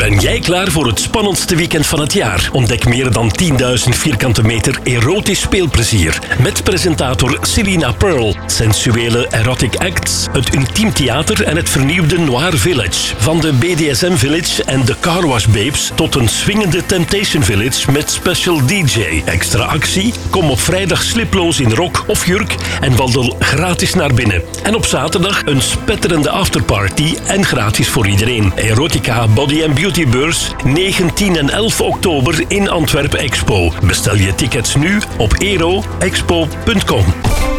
Ben jij klaar voor het spannendste weekend van het jaar? Ontdek meer dan 10.000 vierkante meter erotisch speelplezier. Met presentator Selina Pearl. Sensuele erotic acts, het intiem theater en het vernieuwde Noir Village. Van de BDSM Village en de Car Wash Babes tot een swingende Temptation Village met special DJ. Extra actie? Kom op vrijdag sliploos in rok of jurk en wandel gratis naar binnen. En op zaterdag een spetterende afterparty en gratis voor iedereen. Erotica Body and Beauty Beurs 19 en 11 oktober in Antwerpen Expo. Bestel je tickets nu op eroexpo.com.